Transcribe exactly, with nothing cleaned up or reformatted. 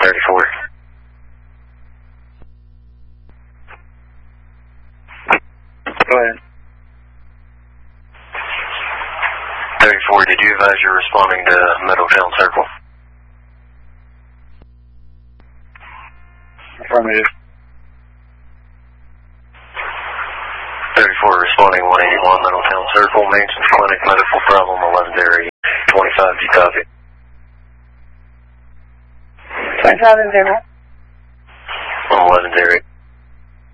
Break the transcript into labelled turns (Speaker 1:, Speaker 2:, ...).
Speaker 1: thirty-four.
Speaker 2: Go ahead.
Speaker 1: thirty-four, did you advise you're responding to Middletown Circle?
Speaker 2: Affirmative.
Speaker 1: thirty-four responding one eighty-one Middletown Circle, Manson Clinic, medical problem, eleven Dairy, twenty-five, do you copy?
Speaker 3: twenty-five and zero.
Speaker 1: eleven Dairy.